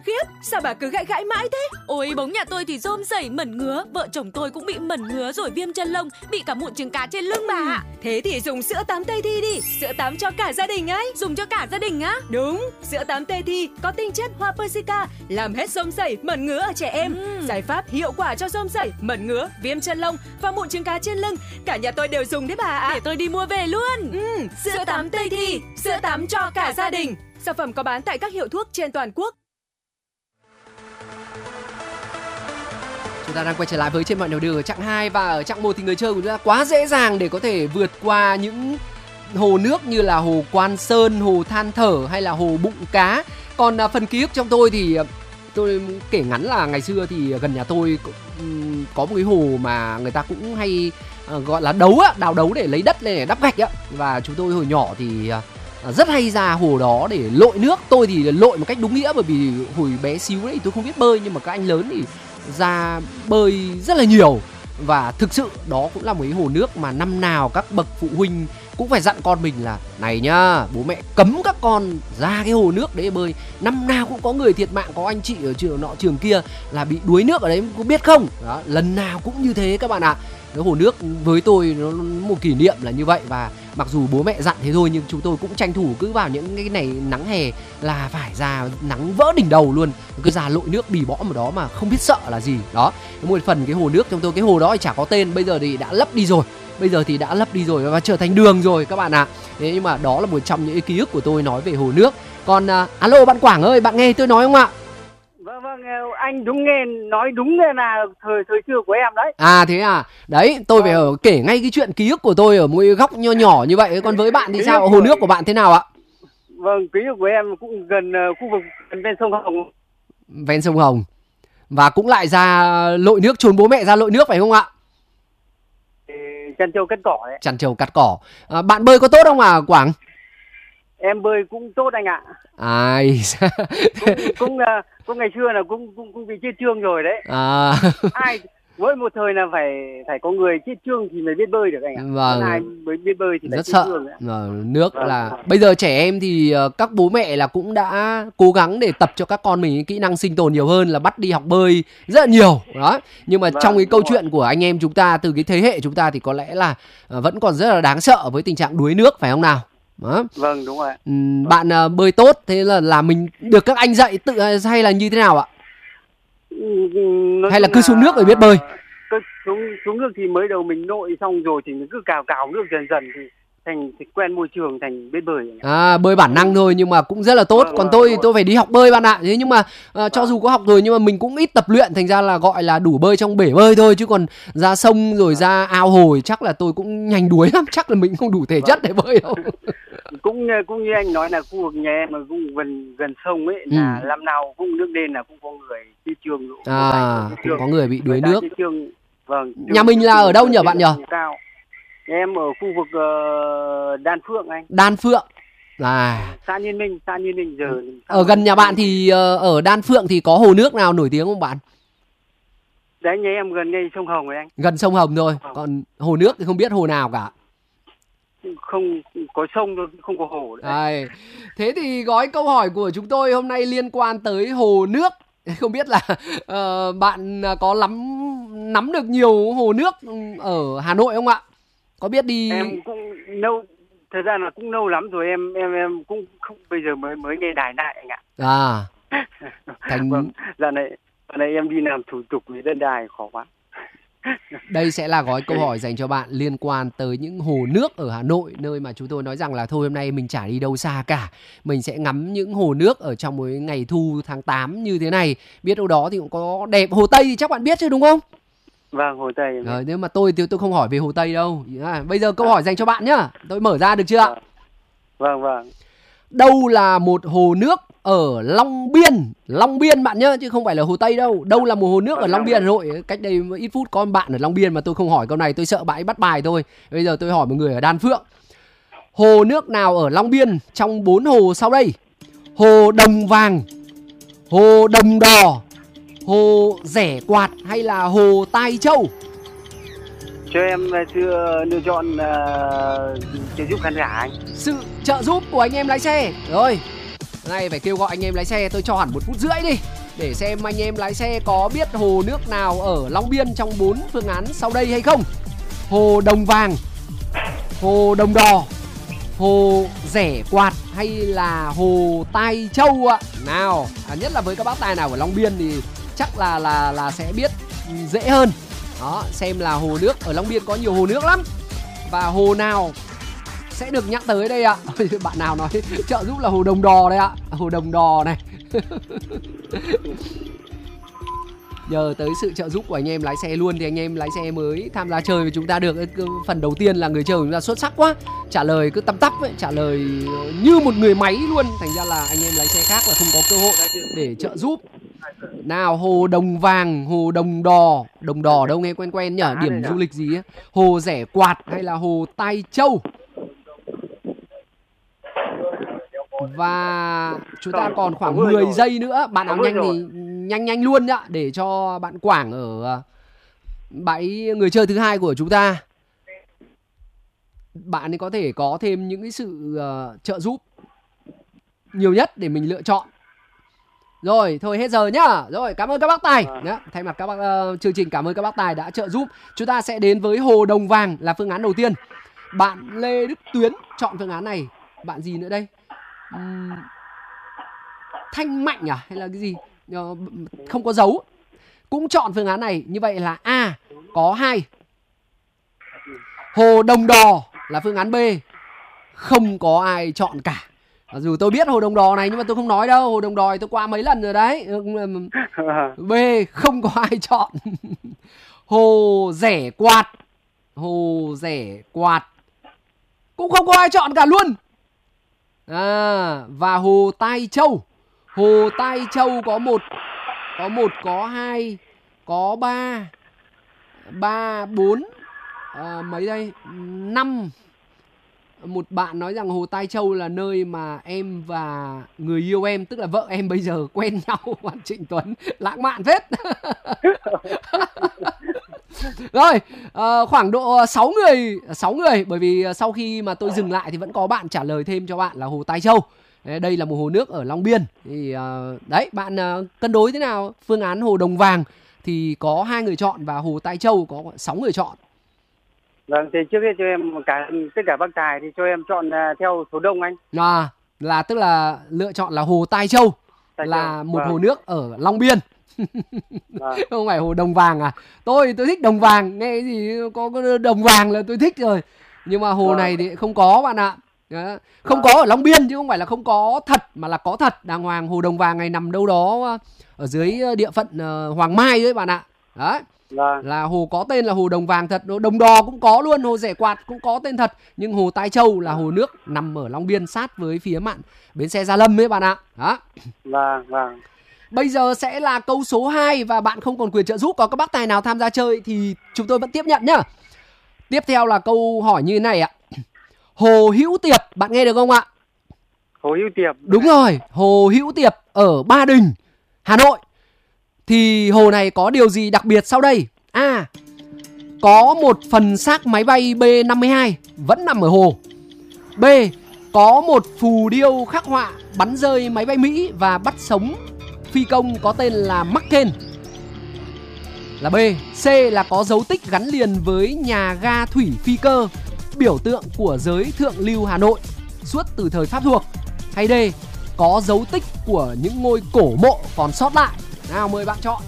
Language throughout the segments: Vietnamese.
Khiếp, sao bà cứ gãi gãi mãi thế? Ôi, bóng nhà tôi thì rôm rẩy mẩn ngứa. Vợ chồng tôi cũng bị mẩn ngứa rồi viêm chân lông, bị cả mụn trứng cá trên lưng bà ạ. Thế thì dùng sữa tắm Tây Thi đi. Sữa tắm cho cả gia đình ấy. Dùng cho cả gia đình á? Đúng, sữa tắm Tây Thi có tinh chất hoa Persica, làm hết rôm rẩy, mẩn ngứa ở trẻ em. Giải pháp hiệu quả cho rôm rẩy, mẩn ngứa, viêm chân lông và mụn trứng cá trên lưng. Cả nhà tôi đều dùng đấy bà ạ. Để tôi đi mua về luôn. Sữa tắm Tây Thi, sữa tắm cho cả gia đình. Sản phẩm có bán tại các hiệu thuốc trên toàn quốc. Chúng ta đang quay trở lại với Trên Mọi Nẻo Đường ở chặng 2. Và ở chặng 1 thì người chơi của chúng ta quá dễ dàng để có thể vượt qua những hồ nước như là hồ Quan Sơn, hồ Than Thở hay là hồ Bụng Cá. Còn phần ký ức trong tôi thì tôi kể ngắn là ngày xưa thì gần nhà tôi có một cái hồ mà người ta cũng hay gọi là đấu á, đào đấu để lấy đất lên để đắp gạch á. Và chúng tôi hồi nhỏ thì rất hay ra hồ đó để lội nước. Tôi thì lội một cách đúng nghĩa, bởi vì hồi bé xíu đấy tôi không biết bơi, nhưng mà các anh lớn thì ra bơi rất là nhiều. Và thực sự đó cũng là một cái hồ nước mà năm nào các bậc phụ huynh cũng phải dặn con mình là này nhá, bố mẹ cấm các con ra cái hồ nước đấy bơi. Năm nào cũng có người thiệt mạng, có anh chị ở trường nọ trường kia là bị đuối nước ở đấy, có biết không? Đó, lần nào cũng như thế các bạn ạ. Cái hồ nước với tôi nó một kỷ niệm là như vậy. Và mặc dù bố mẹ dặn thế thôi, nhưng chúng tôi cũng tranh thủ cứ vào những cái này nắng hè là phải ra, nắng vỡ đỉnh đầu luôn, cứ ra lội nước bì bõm ở đó mà không biết sợ là gì. Đó, một phần cái hồ nước trong tôi, cái hồ đó thì chả có tên, bây giờ thì đã lấp đi rồi. Và trở thành đường rồi các bạn ạ. Thế nhưng mà đó là một trong những ký ức của tôi nói về hồ nước. Còn alo bạn Quảng ơi, bạn nghe tôi nói không ạ? Vâng, anh đúng nghe, nói đúng là thời xưa của em đấy. À thế à, đấy tôi phải kể ngay cái chuyện ký ức của tôi ở một góc nho nhỏ như vậy. Còn với bạn thì sao, hồ nước của bạn thế nào ạ? Vâng, ký ức của em cũng gần khu vực gần ven sông Hồng. Ven sông Hồng. Và cũng lại ra lội nước, trốn bố mẹ ra lội nước phải không ạ? Chăn trâu cắt cỏ đấy. Chăn trâu cắt cỏ. Bạn bơi có tốt không à Quảng? Em bơi cũng tốt anh ạ. Ai cũng ngày xưa là cũng bị chết chương rồi đấy. Ai mỗi một thời là phải có người chết chương thì mới biết bơi được anh ạ. Vâng. Ai mới biết bơi thì rất sợ. Nước vâng. Là bây giờ trẻ em thì các bố mẹ là cũng đã cố gắng để tập cho các con mình kỹ năng sinh tồn nhiều hơn, là bắt đi học bơi rất là nhiều đó. Nhưng mà trong cái câu chuyện của anh em chúng ta, từ cái thế hệ chúng ta thì có lẽ là vẫn còn rất là đáng sợ với tình trạng đuối nước, phải không nào? Đó. Vâng, đúng rồi. Bạn bơi tốt, thế là mình được các anh dạy tự hay là như thế nào ạ? Hay là cứ xuống nước rồi biết bơi? Xuống nước thì mới đầu mình nội xong rồi thì mình cứ cào nước dần dần thì quen môi trường, thành biết bơi. Bơi bản năng thôi nhưng mà cũng rất là tốt. Còn tôi phải đi học bơi bạn ạ. Thế nhưng mà cho dù có học rồi nhưng mà mình cũng ít tập luyện, thành ra là gọi là đủ bơi trong bể bơi thôi, chứ còn ra sông rồi ra ao hồ chắc là tôi cũng nhanh đuối lắm, chắc là mình không đủ thể chất để bơi đâu. Cũng như anh nói là khu vực nhà em mà cũng gần sông ấy, là năm nào cũng nước đen là cũng có người đi trường. Cũng có người bị đuối nước. Vâng. Nhà mình là ở đâu nhỉ bạn nhỉ? Em ở khu vực Đan Phượng anh. Đan Phượng. Xã Nhiên Minh giờ. Ở gần nhà bạn thì ở Đan Phượng thì có hồ nước nào nổi tiếng không bạn? Đấy, nhà em gần ngay sông Hồng rồi anh. Gần sông Hồng thôi. Còn hồ nước thì không biết hồ nào cả. Không có sông thôi, không có hồ đấy. Thế thì gói câu hỏi của chúng tôi hôm nay liên quan tới hồ nước. Không biết là bạn có nắm được nhiều hồ nước ở Hà Nội không ạ? Có biết đi? Em cũng lâu, thời gian là cũng lâu lắm rồi, em cũng không, bây giờ mới nghe đài lại anh ạ. Vâng, giờ này em đi làm thủ tục với đất đai khó quá. Đây sẽ là gói câu hỏi dành cho bạn liên quan tới những hồ nước ở Hà Nội, nơi mà chúng tôi nói rằng là thôi hôm nay mình chả đi đâu xa cả, mình sẽ ngắm những hồ nước ở trong một ngày thu tháng 8 như thế này. Biết đâu đó thì cũng có đẹp. Hồ Tây thì chắc bạn biết chứ đúng không? Vâng, Hồ Tây. Nhưng mà tôi không hỏi về Hồ Tây đâu. Bây giờ câu hỏi dành cho bạn nhá. Tôi mở ra được chưa ạ? Vâng. Đâu là một hồ nước ở Long Biên bạn nhá, chứ không phải là Hồ Tây đâu. Đâu là một hồ nước ở Long Biên, Hà Nội? Cách đây ít phút có bạn ở Long Biên mà tôi không hỏi câu này, tôi sợ bạn ấy bắt bài thôi. Bây giờ tôi hỏi một người ở Đan Phượng. Hồ nước nào ở Long Biên trong 4 hồ sau đây? Hồ Đồng Vàng, hồ Đồng Đỏ, hồ Rẻ Quạt hay là hồ Tai Châu? Cho em lựa chọn trợ giúp khán giả anh. Sự trợ giúp của anh em lái xe. Rồi, Nay phải kêu gọi anh em lái xe, tôi cho hẳn 1 phút rưỡi đi để xem anh em lái xe có biết hồ nước nào ở Long Biên trong 4 phương án sau đây hay không. Hồ Đồng Vàng, hồ Đồng Đò, hồ Rẻ Quạt hay là hồ Tai Châu ạ. Nào, nhất là với các bác tài nào ở Long Biên thì chắc là sẽ biết dễ hơn. Đó, xem là hồ nước ở Long Biên có nhiều hồ nước lắm. Và hồ nào sẽ được nhắc tới đây ạ. Bạn nào nói trợ giúp là hồ Đồng Đò đây ạ. Hồ Đồng Đò này. Nhờ tới sự trợ giúp của anh em lái xe luôn thì anh em lái xe mới tham gia chơi với chúng ta được. Phần đầu tiên là người chơi của chúng ta xuất sắc quá, trả lời cứ tăm tắp ấy, trả lời như một người máy luôn. Thành ra là anh em lái xe khác là không có cơ hội để trợ giúp. Nào, hồ Đồng Vàng, hồ Đồng Đò. Đồng Đò đâu nghe quen quen nhỉ? Điểm du lịch gì ấy? Hồ Rẻ Quạt hay là hồ Tai Châu? Và chúng ta còn khoảng 10 giây nữa. Bạn nào nhanh thì nhanh luôn ạ, để cho bạn Quảng ở bãi người chơi thứ hai của chúng ta, bạn ấy có thể có thêm những cái sự trợ giúp nhiều nhất để mình lựa chọn. Rồi, thôi hết giờ nhá. Rồi, cảm ơn các bác tài. Thay mặt các bác chương trình cảm ơn các bác tài đã trợ giúp. Chúng ta sẽ đến với hồ Đồng Vàng là phương án đầu tiên. Bạn Lê Đức Tuyến chọn phương án này. Bạn gì nữa đây? Thanh Mạnh à hay là cái gì? Không có dấu. Cũng chọn phương án này. Như vậy là A có 2. Hồ Đồng Đò là phương án B. Không có ai chọn cả. Dù tôi biết hồ Đồng Đò này nhưng mà tôi không nói đâu. Hồ Đồng Đò tôi qua mấy lần rồi đấy. B không có ai chọn. Hồ Rẻ Quạt. Hồ Rẻ Quạt cũng không có ai chọn cả luôn. Và hồ Tai Châu. Hồ Tai Châu có 1, có 2, có 3, 4, mấy đây? 5. Một bạn nói rằng hồ Tai Châu là nơi mà em và người yêu em, tức là vợ em bây giờ quen nhau. Bạn Trịnh Tuấn lãng mạn phết. Rồi, khoảng độ 6 người, bởi vì sau khi mà tôi dừng lại thì vẫn có bạn trả lời thêm cho bạn là hồ Tai Châu. Đây là một hồ nước ở Long Biên. Thì đấy, bạn cân đối thế nào? Phương án hồ Đồng Vàng thì có 2 người chọn và hồ Tai Châu có 6 người chọn. Vâng, thì trước hết cho em tất cả bác tài thì cho em chọn theo số đông anh. Là tức là lựa chọn là hồ Tai Châu là một hồ nước ở Long Biên. Không phải hồ Đồng Vàng à? Tôi thích Đồng Vàng, nghe cái gì có Đồng Vàng là tôi thích rồi. Nhưng mà hồ này thì không có bạn ạ. Không có ở Long Biên chứ không phải là không có thật, mà là có thật đàng hoàng. Hồ Đồng Vàng này nằm đâu đó ở dưới địa phận Hoàng Mai đấy bạn ạ. Đấy. Là hồ có tên là hồ Đồng Vàng thật. Đồng Đò cũng có luôn, hồ Rẻ Quạt cũng có tên thật. Nhưng hồ Tai Châu là hồ nước nằm ở Long Biên sát với phía mạn bến xe Gia Lâm ấy bạn ạ. Đó. Vâng. Bây giờ sẽ là câu số 2 và bạn không còn quyền trợ giúp. Có các bác tài nào tham gia chơi thì chúng tôi vẫn tiếp nhận nhá. Tiếp theo là câu hỏi như thế này ạ. Hồ Hữu Tiệp, bạn nghe được không ạ? Hồ Hữu Tiệp. Đúng rồi, hồ Hữu Tiệp ở Ba Đình, Hà Nội. Thì hồ này có điều gì đặc biệt sau đây? A. Có một phần xác máy bay B-52 vẫn nằm ở hồ. B. Có một phù điêu khắc họa bắn rơi máy bay Mỹ và bắt sống phi công có tên là McCain. Là B. C. Là có dấu tích gắn liền với nhà ga thủy phi cơ, biểu tượng của giới thượng lưu Hà Nội suốt từ thời Pháp thuộc. Hay D. Có dấu tích của những ngôi cổ mộ còn sót lại. Nào, mời bạn chọn.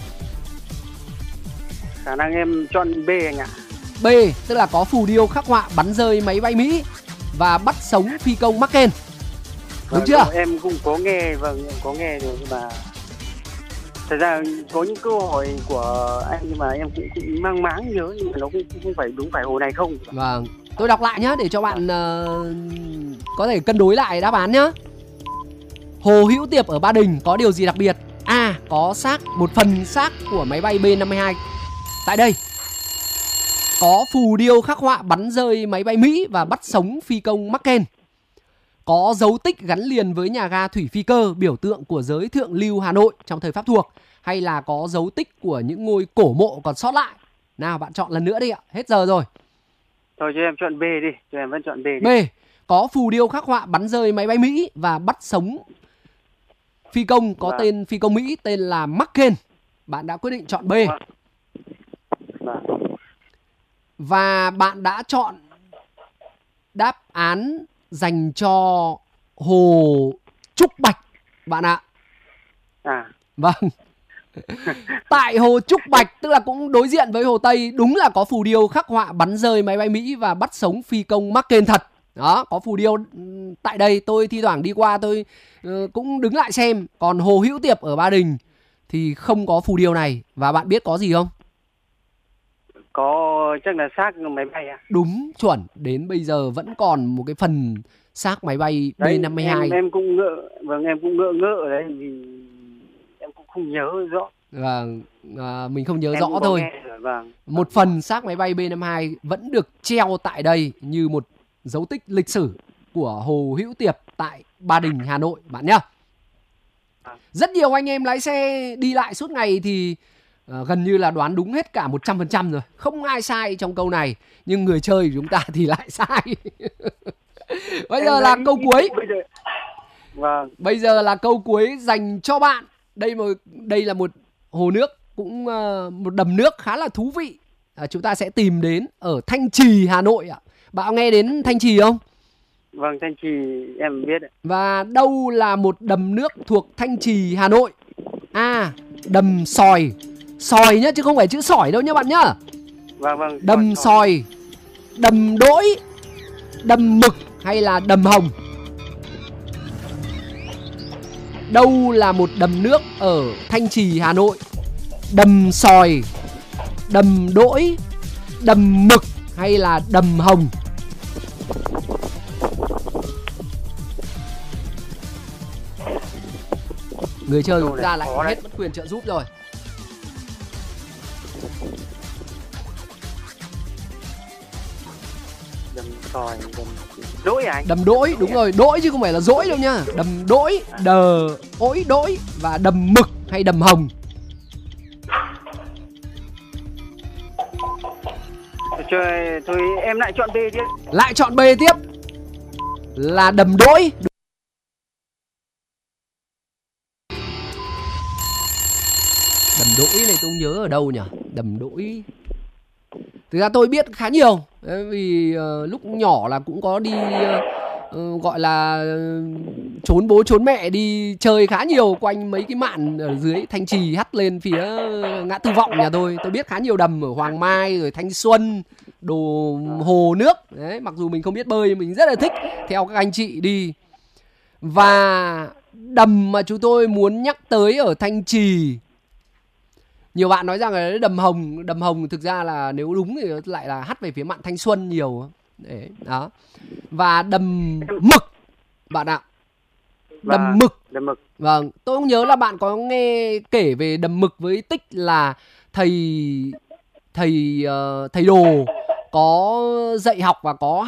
Khả năng em chọn B anh ạ. B, tức là có phù điêu khắc họa bắn rơi máy bay Mỹ và bắt sống phi công McCain. Đúng chưa? Em cũng có nghe, em có nghe rồi, nhưng mà thật ra có những câu hỏi của anh nhưng mà em cũng mang máng nhớ, nhưng mà nó cũng không phải đúng phải hồ này không. Vâng, tôi đọc lại nhá để cho bạn có thể cân đối lại đáp án nhá. Hồ Hữu Tiệp ở Ba Đình có điều gì đặc biệt? A. Có một phần xác của máy bay B-52 tại đây. Có phù điêu khắc họa bắn rơi máy bay Mỹ và bắt sống phi công McCain. Có dấu tích gắn liền với nhà ga thủy phi cơ, biểu tượng của giới thượng lưu Hà Nội trong thời Pháp thuộc. Hay là có dấu tích của những ngôi cổ mộ còn sót lại. Nào, bạn chọn lần nữa đi ạ. Hết giờ rồi. Thôi cho em chọn B đi. Cho em vẫn chọn B đi. B. Có phù điêu khắc họa bắn rơi máy bay Mỹ và bắt sống phi công có tên phi công Mỹ tên là McCain. Bạn đã quyết định chọn B. Và bạn đã chọn đáp án dành cho Hồ Trúc Bạch bạn ạ. Vâng. Tại Hồ Trúc Bạch, tức là cũng đối diện với Hồ Tây, đúng là có phù điêu khắc họa bắn rơi máy bay Mỹ và bắt sống phi công McCain thật. Đó, có phù điêu tại đây, tôi thi thoảng đi qua tôi cũng đứng lại xem. Còn Hồ Hữu Tiệp ở Ba Đình thì không có phù điêu này. Và bạn biết có gì không? Có, chắc là xác máy bay à? Đúng, chuẩn. Đến bây giờ vẫn còn một cái phần xác máy bay B-52. Em cũng ngỡ, em cũng ngỡ đấy, vì em cũng không nhớ rõ. Vâng, mình không nhớ rõ thôi. Một phần xác máy bay B-52 vẫn được treo tại đây như một dấu tích lịch sử của Hồ Hữu Tiệp tại Ba Đình, Hà Nội bạn nhá. Rất nhiều anh em lái xe đi lại suốt ngày thì gần như là đoán đúng hết cả 100% rồi. Không ai sai trong câu này. Nhưng người chơi của chúng ta thì lại sai. Bây giờ là câu cuối. Bây giờ là câu cuối dành cho bạn. Đây là một hồ nước, cũng một đầm nước khá là thú vị. Chúng ta sẽ tìm đến ở Thanh Trì, Hà Nội ạ. Bạn nghe đến Thanh Trì không? Vâng, Thanh Trì em biết. Và đâu là một đầm nước thuộc Thanh Trì, Hà Nội? A. Đầm Sòi. Sòi nhá, chứ không phải chữ sỏi đâu nhá bạn nhá. Vâng. Đầm Sòi, đầm Đỗi, đầm Mực hay là đầm Hồng? Đâu là một đầm nước ở Thanh Trì, Hà Nội? Đầm Sòi, đầm Đỗi, đầm Mực hay là đầm Hồng? Người chơi chúng ta lại hết mất quyền trợ giúp rồi. Đầm Sòi, đầm Đỗi à anh? Đầm Đỗi, đúng rồi, Đỗi chứ không phải là dỗi đâu nha. Đầm Đỗi, đờ, ối Đỗi và đầm Mực hay đầm Hồng? Thôi em lại chọn B tiếp. Lại chọn B tiếp. Là đầm Đỗi. Đầm Đỗi này tôi không nhớ ở đâu nhỉ? Đầm Đỗi. Thực ra tôi biết khá nhiều. Vì lúc nhỏ là cũng có đi gọi là trốn bố trốn mẹ đi chơi khá nhiều quanh mấy cái mạn ở dưới Thanh Trì hắt lên phía ngã tư Vọng nhà tôi. Tôi biết khá nhiều đầm ở Hoàng Mai rồi Thanh Xuân, đồ hồ nước. Đấy, mặc dù mình không biết bơi mình rất là thích theo các anh chị đi. Và đầm mà chúng tôi muốn nhắc tới ở Thanh Trì, nhiều bạn nói rằng là đầm Hồng thực ra là nếu đúng thì lại là hắt về phía mạn Thanh Xuân nhiều. Đấy, đó. Và đầm Mực bạn ạ. Đầm Mực. Vâng, tôi không nhớ là bạn có nghe kể về đầm Mực với Tích là thầy đồ có dạy học và có